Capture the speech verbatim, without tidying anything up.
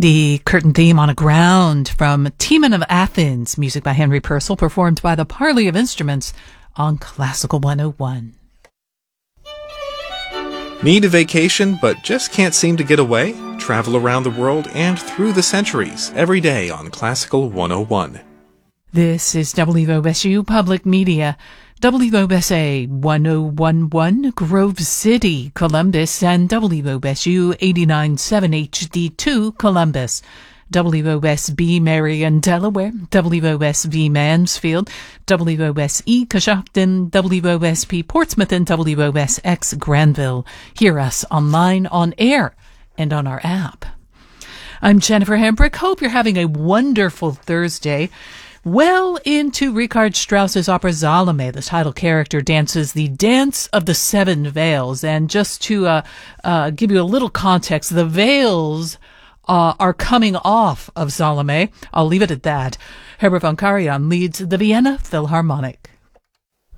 The curtain theme on a ground from Timon of Athens, music by Henry Purcell, performed by the Parley of Instruments on Classical one oh one. Need a vacation but just can't seem to get away? Travel around the world and through the centuries every day on Classical one oh one. This is W O S U Public Media, W O S A one oh one point one Grove City, Columbus, and W O S U eighty-nine point seven H D two Columbus, W O S B Marion, Delaware, W O S V Mansfield, W O S E Coshocton, W O S P Portsmouth, and W O S X Granville. Hear us online, on air, and on our app. I'm Jennifer Hambrick. Hope you're having a wonderful Thursday. Well into Richard Strauss's opera Salome, the title character dances the Dance of the Seven Veils. And just to uh, uh, give you a little context, the veils uh, are coming off of Salome. I'll leave it at that. Herbert von Karajan leads the Vienna Philharmonic.